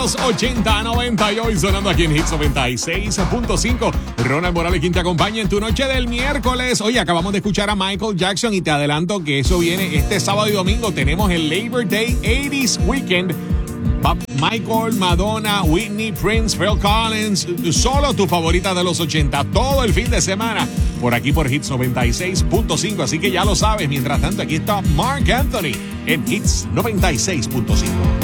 80-90 y hoy sonando aquí en Hits 96.5. Ronald Morales, quien te acompaña en tu noche del miércoles. Oye, acabamos de escuchar a Michael Jackson y te adelanto que eso viene este sábado y domingo. Tenemos el Labor Day 80s Weekend. Michael, Madonna, Whitney, Prince, Phil Collins, solo tu favorita de los 80, todo el fin de semana, por aquí por Hits 96.5, así que ya lo sabes. Mientras tanto, aquí está Marc Anthony en Hits 96.5.